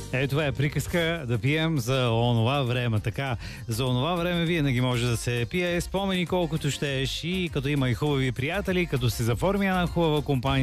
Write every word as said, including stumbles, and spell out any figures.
Е, това е приказка да пием за онова време. Така, за онова време винаги може да се пие спомени колкото щеш и като има и хубави приятели, като се заформи една хубава компания.